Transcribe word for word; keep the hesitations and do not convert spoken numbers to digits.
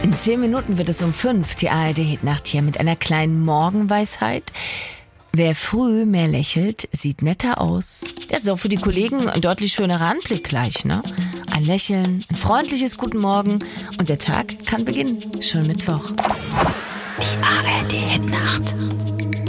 In zehn Minuten wird es um fünf, die A R D-Hitnacht hier mit einer kleinen Morgenweisheit. Wer früh mehr lächelt, sieht netter aus. Ja, so für die Kollegen ein deutlich schönerer Anblick gleich, ne? Ein Lächeln, ein freundliches Guten Morgen und der Tag kann beginnen. Schon Mittwoch. Die A R D-Hitnacht.